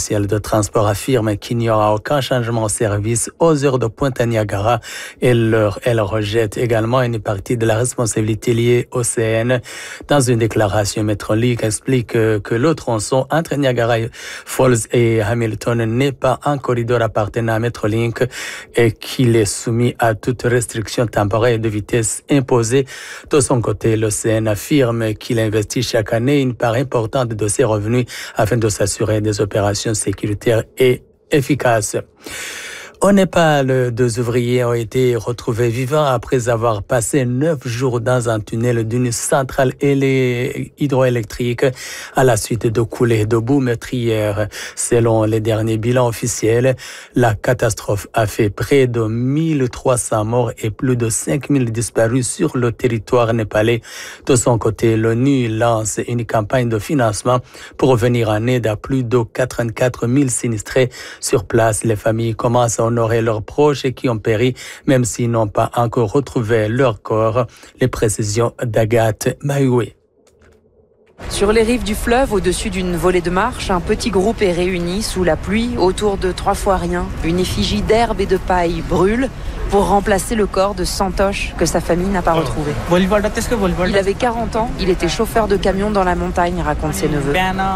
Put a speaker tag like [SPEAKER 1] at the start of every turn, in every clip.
[SPEAKER 1] officielle de transport affirme qu'il n'y aura aucun changement au service aux heures de pointe à Niagara. Elle rejette également une partie de la responsabilité liée au CN. Dans une déclaration, Metrolink explique que le tronçon entre Niagara Falls et Hamilton n'est pas un corridor appartenant à Metrolink et qu'il est soumis à toute restriction temporaire de vitesse imposée. De son côté, le CN affirme qu'il investit chaque année une part importante de ses revenus afin de s'assurer des opérations sécuritaires et efficaces. Au Népal, 2 ouvriers ont été retrouvés vivants après avoir passé 9 jours dans un tunnel d'une centrale hydroélectrique à la suite de coulées de boue meurtrière. Selon les derniers bilans officiels, la catastrophe a fait près de 1300 morts et plus de 5000 disparus sur le territoire népalais. De son côté, l'ONU lance une campagne de financement pour venir en aide à plus de 84 000 sinistrés sur place. Les familles commencent à honorer leurs proches qui ont péri, même s'ils n'ont pas encore retrouvé leur corps. Les précisions d'Agathe Maoué.
[SPEAKER 2] Sur les rives du fleuve, au-dessus d'une volée de marche, un petit groupe est réuni sous la pluie autour de 3 fois rien. Une effigie d'herbe et de paille brûle pour remplacer le corps de Santosh que sa famille n'a pas retrouvé. Il avait 40 ans, il était chauffeur de camion dans la montagne, raconte ses neveux.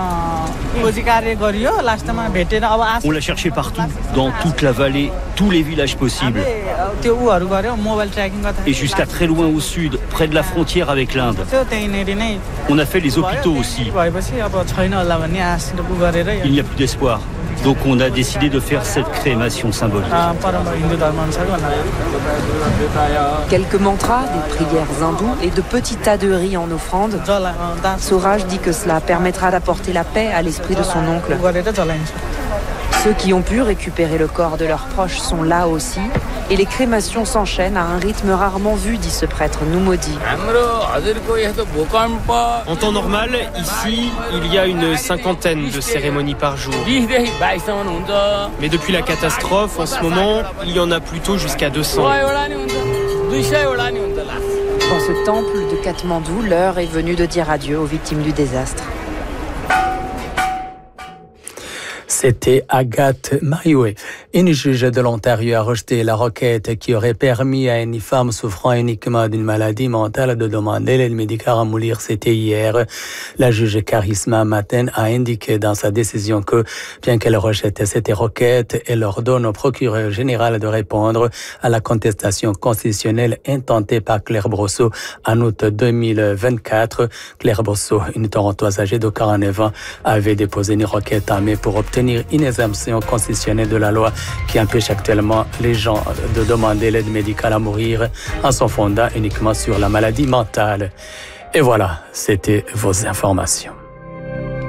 [SPEAKER 3] On l'a cherché partout, dans toute la vallée, tous les villages possibles. Et jusqu'à très loin au sud, près de la frontière avec l'Inde. On a fait les hôpitaux aussi. Il n'y a plus d'espoir. Donc on a décidé de faire cette crémation symbolique.
[SPEAKER 2] Quelques mantras, des prières hindoues et de petits tas de riz en offrande. Suraj dit que cela permettra d'apporter la paix à l'esprit de son oncle. Ceux qui ont pu récupérer le corps de leurs proches sont là aussi. Et les crémations s'enchaînent à un rythme rarement vu, dit ce prêtre Numodi.
[SPEAKER 4] En temps normal, ici, il y a une 50aine de cérémonies par jour. Mais depuis la catastrophe, en ce moment, il y en a plutôt jusqu'à 200.
[SPEAKER 2] Dans ce temple de Katmandou, l'heure est venue de dire adieu aux victimes du désastre.
[SPEAKER 1] C'était Agathe Maoué. Une juge de l'Ontario a rejeté la requête qui aurait permis à une femme souffrant uniquement d'une maladie mentale de demander l'aide médicale à mourir. C'était hier. La juge Charisma Maten a indiqué dans sa décision que, bien qu'elle rejette cette requête, elle ordonne au procureur général de répondre à la contestation constitutionnelle intentée par Claire Brosseau en août 2024. Claire Brosseau, une Torontoise âgée de 49 ans, avait déposé une requête en mai pour obtenir une exemption constitutionnelle de la loi qui empêche actuellement les gens de demander l'aide médicale à mourir en se fondant uniquement sur la maladie mentale. Et voilà, c'était vos informations.